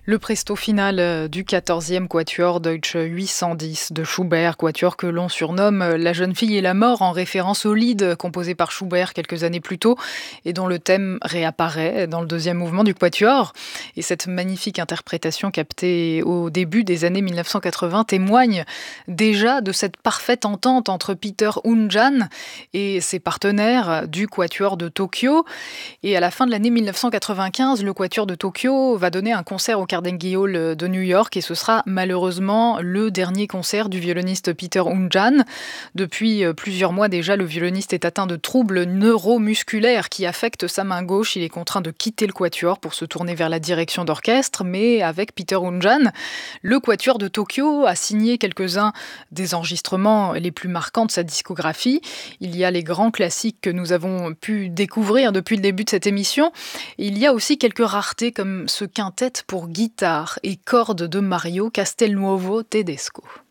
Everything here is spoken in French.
Le presto final du 14e quatuor Deutsche 810 de Schubert, quatuor que l'on surnomme La jeune fille et la mort en référence au lied composé par Schubert quelques années plus tôt et dont le thème réapparaît dans le deuxième mouvement du quatuor. Et cette magnifique interprétation captée au début des années 1980 témoigne déjà de cette parfaite entente entre Peter Hundjan et ses partenaires du quatuor de Tokyo. Et à la fin de l'année 1995, le Quatuor de Tokyo va donner un concert au Carnegie Hall de New York et ce sera malheureusement le dernier concert du violoniste Peter Hundjan. Depuis plusieurs mois déjà, le violoniste est atteint de troubles neuromusculaires qui affectent sa main gauche. Il est contraint de quitter le Quatuor pour se tourner vers la direction d'orchestre, mais avec Peter Hundjan, le Quatuor de Tokyo a signé quelques-uns des enregistrements les plus marquants de sa discographie. Il y a les grands classiques que nous avons pu découvrir depuis le début de cette émission. Et il y a aussi quelques raretés comme ce quintet pour guitare et cordes de Mario Castelnuovo Tedesco.